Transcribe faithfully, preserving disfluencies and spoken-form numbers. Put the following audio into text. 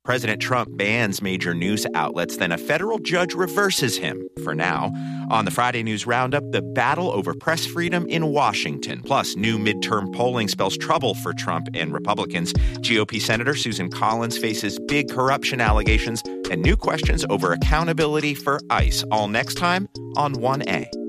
President Trump bans major news outlets, then a federal judge reverses him for now. On the Friday News Roundup, the battle over press freedom in Washington. Plus, new midterm polling spells trouble for Trump and Republicans. G O P Senator Susan Collins faces big corruption allegations and new questions over accountability for ICE. All next time on one A.